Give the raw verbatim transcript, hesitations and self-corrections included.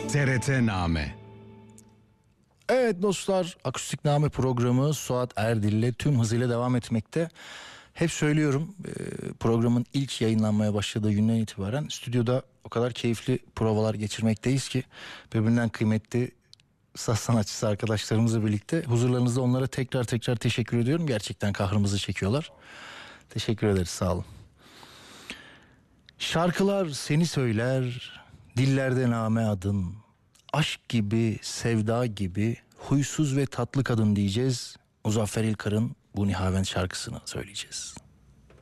T R T-name. Evet dostlar, Akustikname programı Suat Erdil'le tüm hızıyla devam etmekte. Hep söylüyorum, programın ilk yayınlanmaya başladığı günden itibaren stüdyoda o kadar keyifli provalar geçirmekteyiz ki birbirinden kıymetli saz sanatçısı arkadaşlarımızla birlikte huzurlarınızda onlara tekrar tekrar teşekkür ediyorum. Gerçekten kahrımızı çekiyorlar. Teşekkür ederiz, sağ olun. Şarkılar seni söyler, dillerde name adın, aşk gibi, sevda gibi, huysuz ve tatlı kadın diyeceğiz. Muzaffer İlkar'ın bu Nihavent şarkısını söyleyeceğiz.